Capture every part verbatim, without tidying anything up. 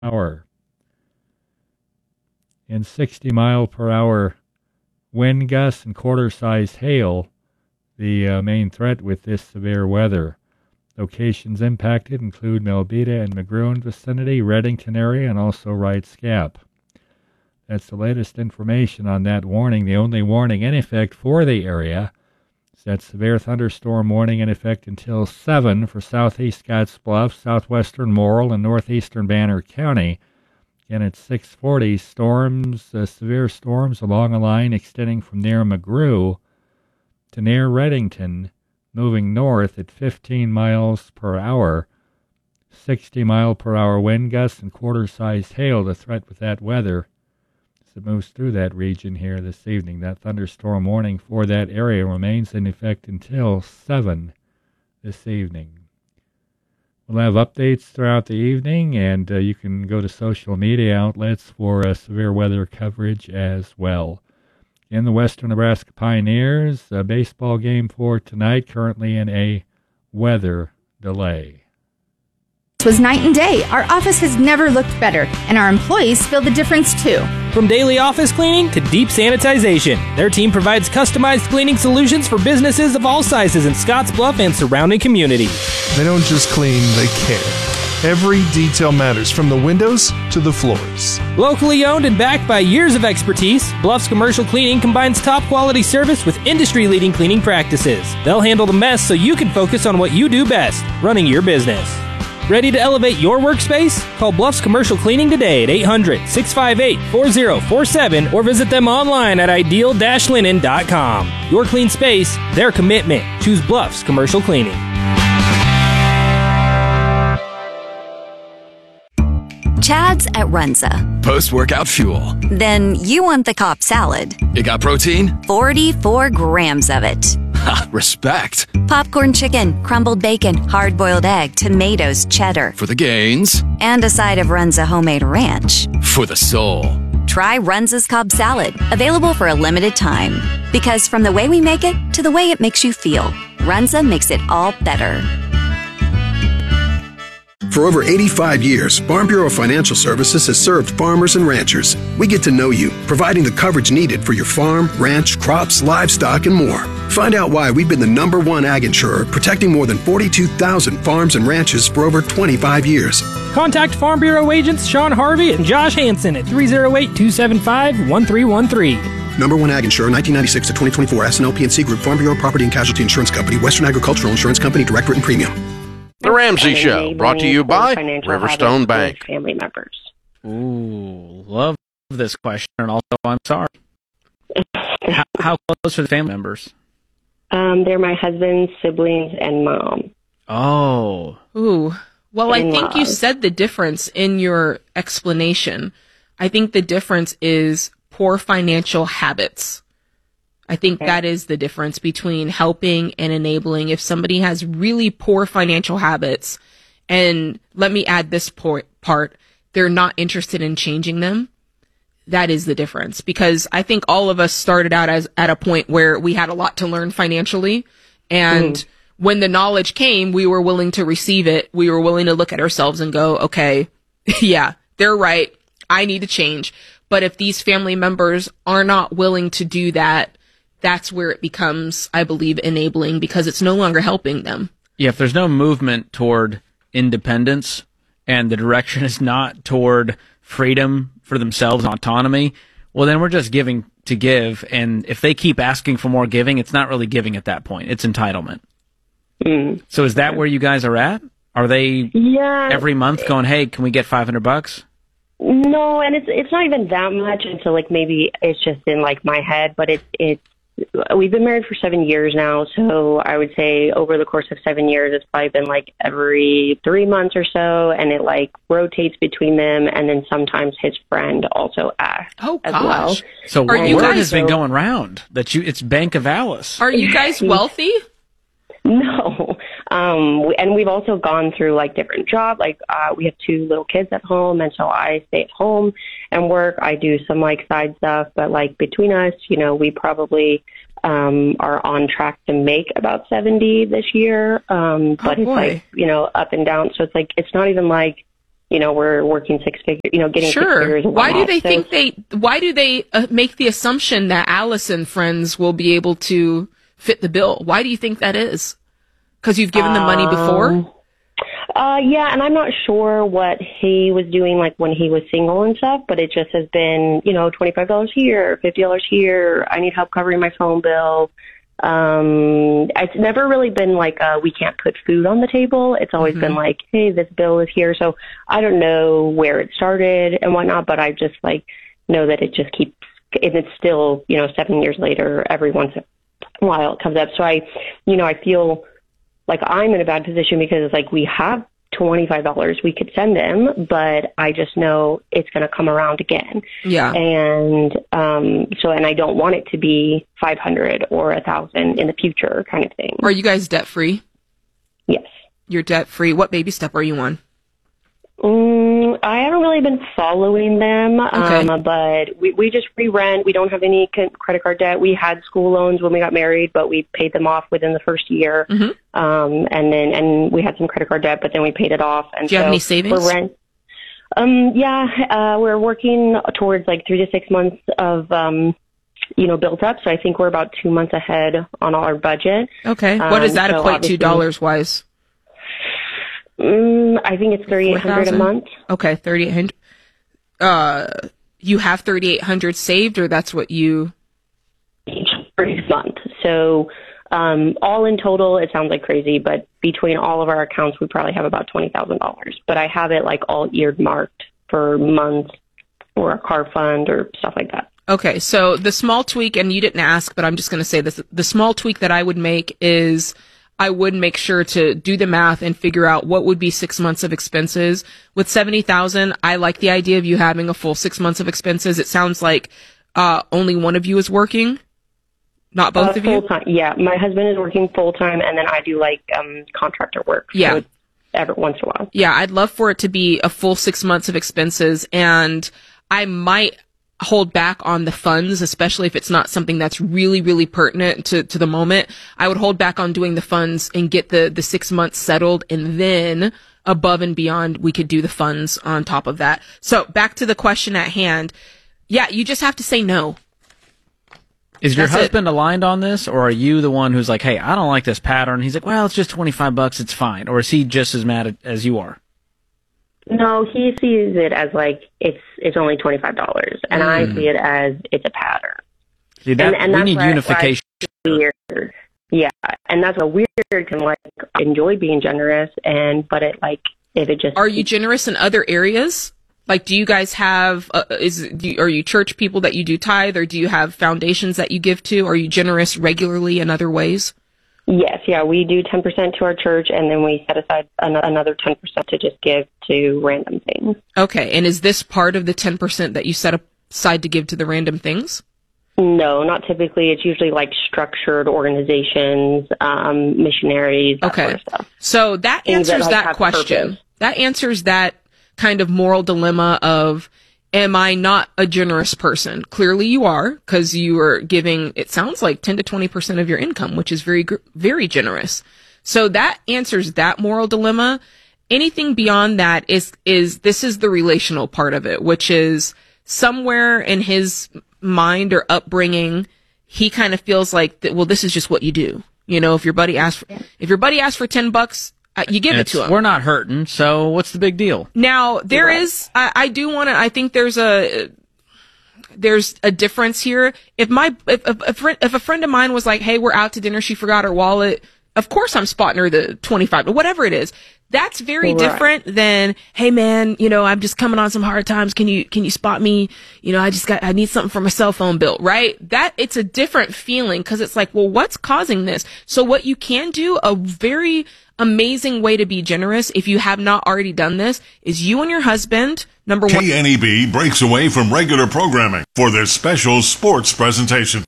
hour. In sixty mile per hour wind gusts and quarter-sized hail, the uh, main threat with this severe weather. Locations impacted include Melbeta and Magruin vicinity, Reddington area, and also Wright's Gap. That's the latest information on that warning. The only warning in effect for the area is that severe thunderstorm warning in effect until seven for southeast Scottsbluff, southwestern Morrill, and northeastern Banner County. Again, at six forty, storms, uh, severe storms along a line extending from near McGrew to near Reddington, moving north at fifteen miles per hour, sixty mile per hour wind gusts and quarter-sized hail, the threat with that weather as it moves through that region here this evening. That thunderstorm warning for that area remains in effect until seven this evening. We'll have updates throughout the evening, and uh, you can go to social media outlets for uh, severe weather coverage as well. In the Western Nebraska Pioneers, a baseball game for tonight, currently in a weather delay. It was night and day. Our office has never looked better, and our employees feel the difference too. From daily office cleaning to deep sanitization, their team provides customized cleaning solutions for businesses of all sizes in Scottsbluff and surrounding communities. They don't just clean, they care. Every detail matters, from the windows to the floors. Locally owned and backed by years of expertise, Bluff's Commercial Cleaning combines top-quality service with industry-leading cleaning practices. They'll handle the mess so you can focus on what you do best, running your business. Ready to elevate your workspace? Call Bluff's Commercial Cleaning today at eight hundred, six five eight, four zero four seven or visit them online at ideal dash linen dot com. Your clean space, their commitment. Choose Bluff's Commercial Cleaning. Chad's at Runza. Post-workout fuel. Then you want the Cobb salad. It got protein? forty-four grams of it. Ha, respect. Popcorn chicken, crumbled bacon, hard-boiled egg, tomatoes, cheddar. For the gains. And a side of Runza homemade ranch. For the soul. Try Runza's Cobb salad, available for a limited time. Because from the way we make it to the way it makes you feel, Runza makes it all better. For over eighty-five years, Farm Bureau Financial Services has served farmers and ranchers. We get to know you, providing the coverage needed for your farm, ranch, crops, livestock, and more. Find out why we've been the number one ag insurer, protecting more than forty-two thousand farms and ranches for over twenty-five years. Contact Farm Bureau agents Sean Harvey and Josh Hansen at three oh eight, two seven five, one three one three. Number one ag insurer, nineteen ninety-six to twenty twenty-four, S and L P and C Group, Farm Bureau Property and Casualty Insurance Company, Western Agricultural Insurance Company, Direct Written Premium. The Ramsey Show, brought to you by Riverstone Bank. Family members. Ooh, love this question, and also I'm sorry. how, how close are the family members? Um, they're my husband's siblings and mom. Oh. Ooh. Well, In I think laws. you said the difference in your explanation. I think the difference is poor financial habits. I think that is the difference between helping and enabling. If somebody has really poor financial habits, and let me add this por- part, they're not interested in changing them, that is the difference. Because I think all of us started out as at a point where we had a lot to learn financially, and mm. when the knowledge came, we were willing to receive it. We were willing to look at ourselves and go, okay, yeah, they're right. I need to change. But if these family members are not willing to do that, that's where it becomes, I believe, enabling, because it's no longer helping them. Yeah, if there's no movement toward independence and the direction is not toward freedom for themselves and autonomy, well, then we're just giving to give. And if they keep asking for more giving, it's not really giving at that point. It's entitlement. Mm. So is that where you guys are at? Are they yeah. every month going, hey, can we get five hundred bucks? No, and it's it's not even that much until like maybe it's just in like my head, but it it we've been married for seven years now, so I would say over the course of seven years, it's probably been like every three months or so, and it like rotates between them, and then sometimes his friend also asks oh, as gosh. well. So Are word you has guys, been going round that you it's Bank of Alice. Are you guys wealthy? No. Um, we- and we've also gone through like different jobs. Like uh, we have two little kids at home, and so I stay at home and work. I do some like side stuff, but like between us, you know, we probably um, are on track to make about seventy this year. Um, but oh, it's like, you know, up and down. So it's like, it's not even like you know, we're working six figures, you know, getting sure. six figures. And why do whatnot. they so, think they, why do they uh, make the assumption that Alice and friends will be able to fit the bill? Why do you think that is? Because you've given them money before? Um, Uh, yeah, and I'm not sure what he was doing, like, when he was single and stuff, but it just has been, you know, twenty-five dollars here, fifty dollars here, I need help covering my phone bill. Um, it's never really been like, uh, we can't put food on the table. It's always mm-hmm. been like, hey, this bill is here. So I don't know where it started and whatnot, but I just, like, know that it just keeps, and it's still, you know, seven years later, every once in a while it comes up. So I, you know, I feel like I'm in a bad position because it's like we have twenty-five dollars we could send him, but I just know it's going to come around again. Yeah. And um, so, and I don't want it to be five hundred or a thousand in the future kind of thing. Are you guys debt free? Yes. You're debt free. What baby step are you on? Mm, I haven't really been following them, okay. um, but we, we just re-rent. We don't have any credit card debt. We had school loans when we got married, but we paid them off within the first year. Mm-hmm. Um, and then, and we had some credit card debt, but then we paid it off. And do you so have any savings? We're rent. Um, yeah, uh, we're working towards like three to six months of, um, you know, built up. So I think we're about two months ahead on all our budget. Okay. What does that um, so equate to dollars wise? Mm, I think it's thirty-eight hundred a month. Okay, thirty-eight hundred. Uh, you have thirty-eight hundred saved, or that's what you each month. So, um, all in total, it sounds like crazy, but between all of our accounts, we probably have about twenty thousand dollars. But I have it like all earmarked for months or a car fund or stuff like that. Okay, so the small tweak, and you didn't ask, but I'm just going to say this: the small tweak that I would make is, I would make sure to do the math and figure out what would be six months of expenses. With seventy thousand, I like the idea of you having a full six months of expenses. It sounds like uh, only one of you is working, not both uh, of you. Full-time. Yeah, my husband is working full time, and then I do like um, contractor work. Yeah, so every once in a while. Yeah, I'd love for it to be a full six months of expenses, and I might hold back on the funds, especially if it's not something that's really, really pertinent to, to the moment. I would hold back on doing the funds and get the, the six months settled, and then above and beyond, we could do the funds on top of that. So back to the question at hand. Yeah, you just have to say no. Is your That's husband it. aligned on this, or are you the one who's like, hey, I don't like this pattern? He's like, well, it's just twenty-five bucks, it's fine. Or is he just as mad as you are? No, he sees it as like it's it's only twenty-five dollars, and mm. I see it as it's a pattern. See, that, and, and we that's need why, unification. Why weird. Yeah, and that's a weird can like enjoy being generous, and but it like if it just are you generous in other areas? Like, do you guys have uh, is do you, are you church people that you do tithe, or do you have foundations that you give to? Are you generous regularly in other ways? Yes, yeah, we do ten percent to our church, and then we set aside another ten percent to just give to random things. Okay, and is this part of the ten percent that you set aside to give to the random things? No, not typically. It's usually like structured organizations, um, missionaries, that okay. sort of stuff. So that Things answers that, like, that question. Purpose. That answers that kind of moral dilemma of, am I not a generous person? Clearly you are, because you are giving, it sounds like ten to twenty percent of your income, which is very, very generous. So that answers that moral dilemma. Anything beyond that is, is, this is the relational part of it, which is somewhere in his mind or upbringing, he kind of feels like, that, well, this is just what you do. You know, if your buddy asks for, if your buddy asks for ten bucks, Uh, you give it's, it to him. We're not hurting, so what's the big deal? Now, there right. is, I, I do want to, I think there's a, there's a difference here. If my, if, if, a friend, if a friend of mine was like, hey, we're out to dinner, she forgot her wallet, of course I'm spotting her the twenty-five, or whatever it is. That's very right. different than, hey man, you know, I'm just coming on some hard times. Can you, can you spot me? You know, I just got, I need something for my cell phone bill, right? That, it's a different feeling, because it's like, well, what's causing this? So what you can do, a very amazing way to be generous, if you have not already done this, is you and your husband, number one. K N E B breaks away from regular programming for this special sports presentation.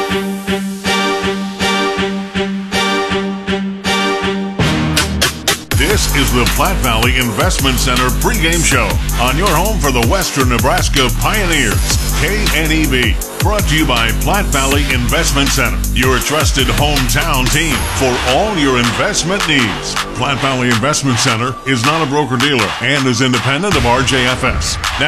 This is the Platte Valley Investment Center pregame show on your home for the Western Nebraska Pioneers. K N E B. Brought to you by Platte Valley Investment Center, your trusted hometown team for all your investment needs. Platte Valley Investment Center is not a broker-dealer and is independent of R J F S.